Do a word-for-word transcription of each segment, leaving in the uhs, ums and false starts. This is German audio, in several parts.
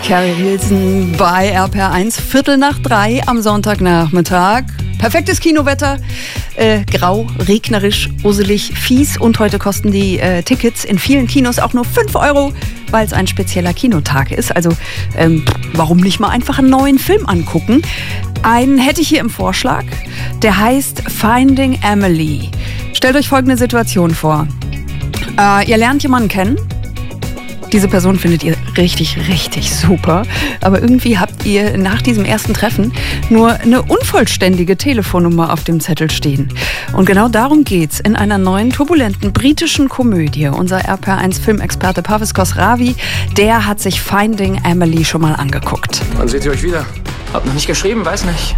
Carrie Hilson bei R P R eins, Viertel nach drei am Sonntagnachmittag. Perfektes Kinowetter, äh, grau, regnerisch, usselig, fies und heute kosten die äh, Tickets in vielen Kinos auch nur fünf Euro, weil es ein spezieller Kinotag ist. Also ähm, warum nicht mal einfach einen neuen Film angucken? Einen hätte ich hier im Vorschlag, der heißt Finding Emily. Stellt euch folgende Situation vor. Äh, ihr lernt jemanden kennen. Diese Person findet ihr richtig, richtig super. Aber irgendwie habt ihr nach diesem ersten Treffen nur eine unvollständige Telefonnummer auf dem Zettel stehen. Und genau darum geht's in einer neuen, turbulenten britischen Komödie. Unser R P R eins Filmexperte Parviz Khosravi, der hat sich Finding Emily schon mal angeguckt. Wann seht ihr euch wieder? Hab noch nicht geschrieben, weiß nicht.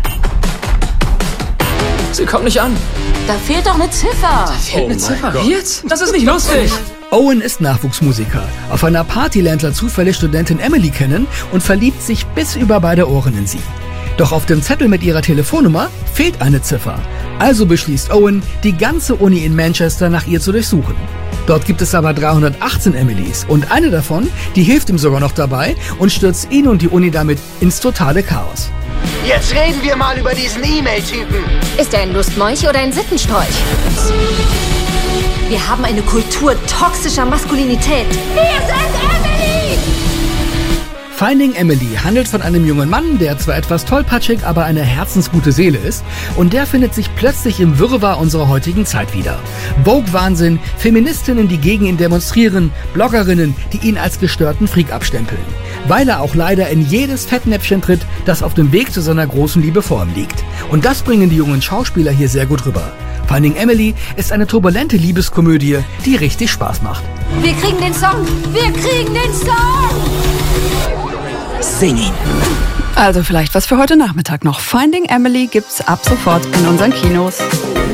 Sie kommt nicht an. Da fehlt doch eine Ziffer. Da fehlt Oh eine Ziffer. Gott. Wie jetzt? Das ist nicht lustig. Owen ist Nachwuchsmusiker. Auf einer Party lernt er zufällig Studentin Emily kennen und verliebt sich bis über beide Ohren in sie. Doch auf dem Zettel mit ihrer Telefonnummer fehlt eine Ziffer. Also beschließt Owen, die ganze Uni in Manchester nach ihr zu durchsuchen. Dort gibt es aber dreihundertachtzehn Emilys und eine davon, die hilft ihm sogar noch dabei und stürzt ihn und die Uni damit ins totale Chaos. Jetzt reden wir mal über diesen E-Mail-Typen. Ist er ein Lustmolch oder ein Sittenstrolch? Wir haben eine Kultur toxischer Maskulinität. Wir sind Emily! Finding Emily handelt von einem jungen Mann, der zwar etwas tollpatschig, aber eine herzensgute Seele ist, und der findet sich plötzlich im Wirrwarr unserer heutigen Zeit wieder. Vogue-Wahnsinn, Feministinnen, die gegen ihn demonstrieren, Bloggerinnen, die ihn als gestörten Freak abstempeln. Weil er auch leider in jedes Fettnäpfchen tritt, das auf dem Weg zu seiner großen Liebe vor ihm liegt. Und das bringen die jungen Schauspieler hier sehr gut rüber. Finding Emily ist eine turbulente Liebeskomödie, die richtig Spaß macht. Wir kriegen den Song! Wir kriegen den Song! Sing ihn! Also vielleicht was für heute Nachmittag noch. Finding Emily gibt's ab sofort in unseren Kinos.